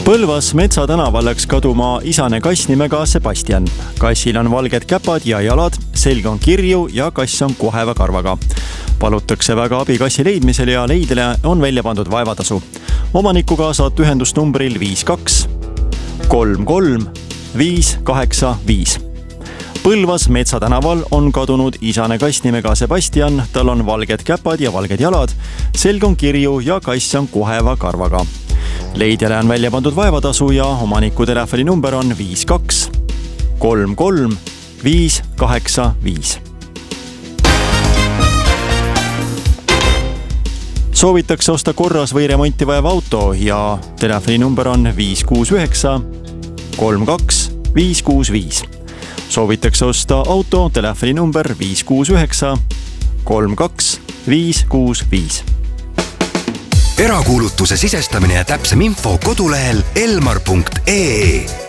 Põlvas Metsatänaval läks kaduma isane kass nimega Sebastian. Kassil on valged käpad ja jalad, selg on kirju ja kass on koheva karvaga. Palutakse väga abi kassi leidmisel ja leidele on välja pandud vaevatasu. Omanikuga saad ühendust numbril 52 33 585. Põlvas Metsatänaval on kadunud isane kass nimega Sebastian, tal on valged käpad ja valged jalad, selg on kirju ja kass on koheva karvaga. Leidjale on välja pandud vaevatasu ja omaniku telefoninumber on 52 33 585. Soovitakse osta korras või remonti vajav auto ja telefoninumber on 569 32 565. Soovitakse osta auto, telefoninumber 569 32 565. Erakuulutuse sisestamine ja täpsem info kodulehel elmar.ee.